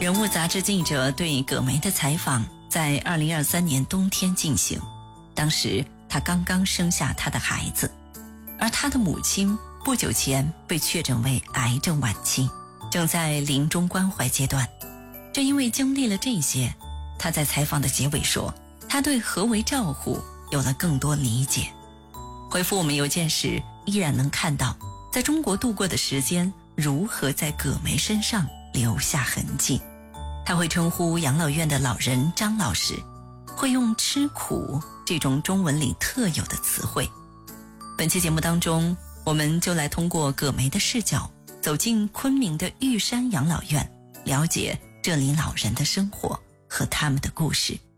人物杂志记者对葛梅的采访在2023年冬天进行，当时她刚刚生下她的孩子，而她的母亲不久前被确诊为癌症晚期，正在临终关怀阶段。正因为经历了这些，她在采访的结尾说，她对何为照护有了更多理解。回复我们邮件时，依然能看到在中国度过的时间如何在葛梅身上留下痕迹。他会称呼养老院的老人张老师，会用吃苦这种中文里特有的词汇。本期节目当中，我们就来通过葛梅的视角走进昆明的玉山养老院，了解这里老人的生活和他们的故事。